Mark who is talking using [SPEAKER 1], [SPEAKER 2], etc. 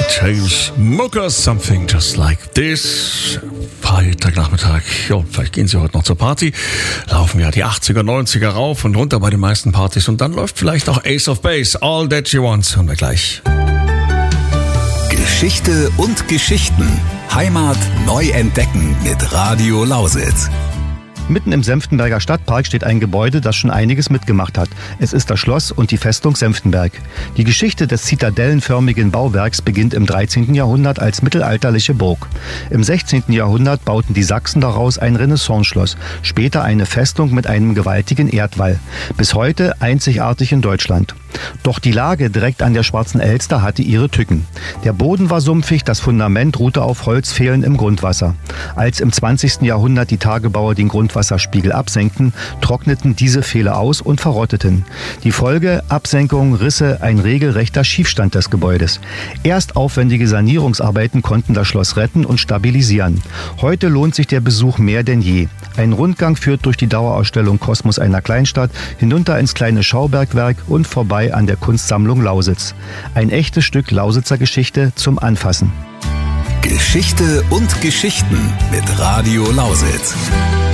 [SPEAKER 1] Chainsmokers, Something Just Like This. Freitagnachmittag. Ja, vielleicht gehen Sie heute noch zur Party. Laufen ja die 80er, 90er rauf und runter bei den meisten Partys. Und dann läuft vielleicht auch Ace of Base, All That She Wants. Hören wir gleich.
[SPEAKER 2] Geschichte und Geschichten. Heimat neu entdecken mit Radio Lausitz.
[SPEAKER 3] Mitten im Senftenberger Stadtpark steht ein Gebäude, das schon einiges mitgemacht hat. Es ist das Schloss und die Festung Senftenberg. Die Geschichte des zitadellenförmigen Bauwerks beginnt im 13. Jahrhundert als mittelalterliche Burg. Im 16. Jahrhundert bauten die Sachsen daraus ein Renaissance-Schloss, später eine Festung mit einem gewaltigen Erdwall. Bis heute einzigartig in Deutschland. Doch die Lage direkt an der Schwarzen Elster hatte ihre Tücken. Der Boden war sumpfig, das Fundament ruhte auf Holzpfählen im Grundwasser. Als im 20. Jahrhundert die Tagebauer den Grundwasserspiegel absenkten, trockneten diese Pfähle aus und verrotteten. Die Folge: Absenkung, Risse, ein regelrechter Schiefstand des Gebäudes. Erst aufwendige Sanierungsarbeiten konnten das Schloss retten und stabilisieren. Heute lohnt sich der Besuch mehr denn je. Ein Rundgang führt durch die Dauerausstellung Kosmos einer Kleinstadt, hinunter ins kleine Schaubergwerk und vorbei an der Kunstsammlung Lausitz. Ein echtes Stück Lausitzer Geschichte zum Anfassen.
[SPEAKER 2] Geschichte und Geschichten mit Radio Lausitz.